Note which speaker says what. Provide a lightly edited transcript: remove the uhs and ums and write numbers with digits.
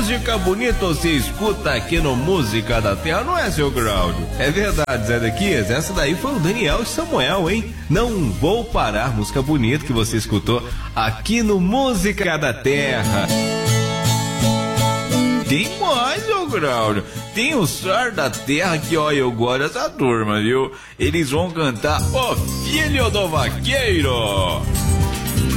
Speaker 1: música bonita você escuta aqui no Música da Terra, não é, seu Cláudio? É verdade, Zé Daquias, essa daí foi o Daniel e Samuel, hein? Não vou parar, música bonita que você escutou aqui no Música da Terra. Tem mais, ô Cláudio. Tem o Sar da Terra que, ó, eu gosto dessa turma, viu? Eles vão cantar O Filho do Vaqueiro.